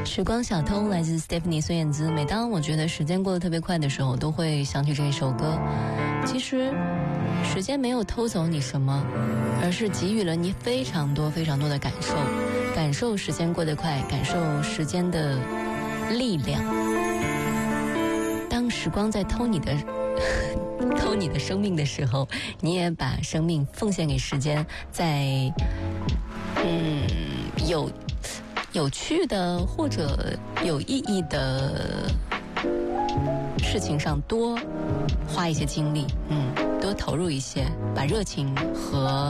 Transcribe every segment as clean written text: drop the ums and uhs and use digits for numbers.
时光小偷来自 Stephanie 孙燕姿。每当我觉得时间过得特别快的时候，都会想起这一首歌。其实时间没有偷走你什么，而是给予了你非常多非常多的感受，感受时间过得快，感受时间的力量。当时光在偷你的生命的时候，你也把生命奉献给时间，在有趣的或者有意义的事情上多花一些精力，多投入一些，把热情和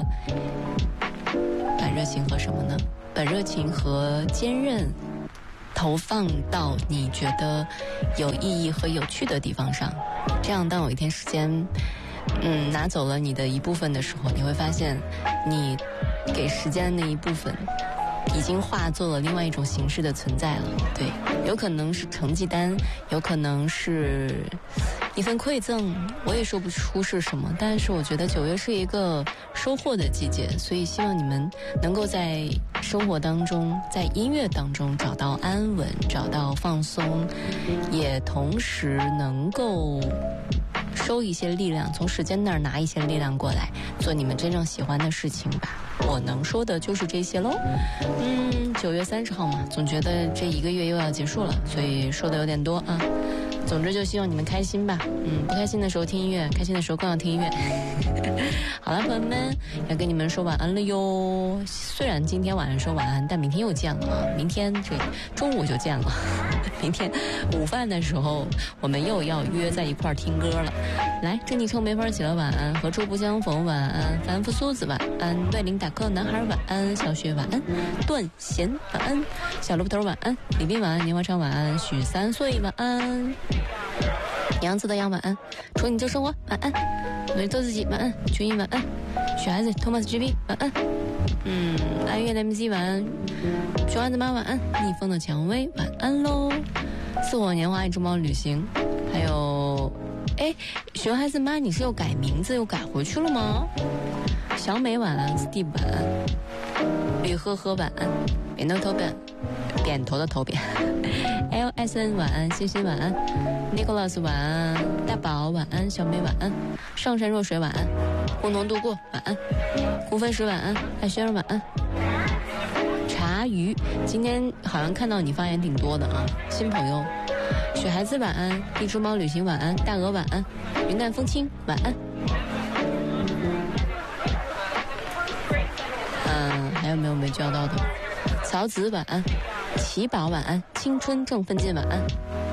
什么呢？把热情和坚韧投放到你觉得有意义和有趣的地方上。这样当有一天时间拿走了你的一部分的时候，你会发现你给时间的那一部分已经化作了另外一种形式的存在了。对，有可能是成绩单，有可能是一份馈赠，我也说不出是什么，但是我觉得9月是一个收获的季节，所以希望你们能够在生活当中，在音乐当中找到安稳，找到放松，也同时能够收一些力量，从时间那儿拿一些力量过来，做你们真正喜欢的事情吧。我能说的就是这些喽。9月30号嘛，总觉得这一个月又要结束了，所以说的有点多啊。总之就希望你们开心吧。不开心的时候听音乐，开心的时候更要听音乐。好了，朋友们，要跟你们说晚安了哟。虽然今天晚上说晚安，但明天又见了啊！明天这中午就见了，明天午饭的时候我们又要约在一块儿听歌了。来，郑昵称没法起了晚安，何处不相逢晚安，凡夫苏子晚安，对零打扣男孩晚安，小雪晚安，段贤晚安，小萝卜头晚安，李斌晚安，年华长晚安，许3岁晚安，杨子的杨晚安，处女座生活晚安，努力做自己晚安，群英晚安，雪孩子 Thomas GB 晚安，爱乐的 MC 晚安，熊孩子妈晚安，逆风的蔷薇晚安喽，似火年华一只猫旅行，还有熊孩子妈，你是又改名字又改回去了吗？小美晚安， Steve 晚安，绿呵呵晚安，扁头的头扁LSN 晚安，欣欣晚安， Nicholas 晚安，大宝晚安，小美晚安，上善若水晚安，共同度过晚安，胡分时晚安，爱轩儿晚安，茶鱼今天好像看到你发言挺多的啊，新朋友，雪孩子晚安，一只猫旅行晚安，大鹅晚安，云淡风轻晚安，还有没有没叫到的？曹子晚安，奇宝晚安，青春正奋进晚安。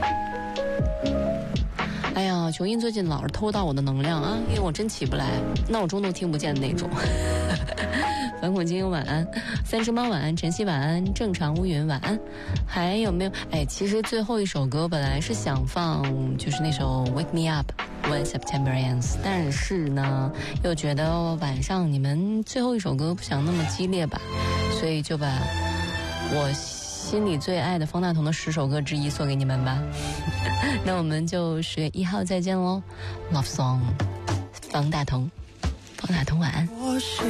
哎呀，琼英最近老是偷到我的能量啊，因为我真起不来，闹钟都听不见的那种。反恐精英晚安，三只猫晚安，晨曦晚安，正常乌云晚安。还有没有？其实最后一首歌本来是想放就是那首 Wake Me Up When September Ends， 但是呢又觉得晚上你们最后一首歌不想那么激烈吧，所以就把我心里最爱的方大同的10首歌之一送给你们吧。那我们就10月1号再见喽。 Love Song 方大同晚安。 我是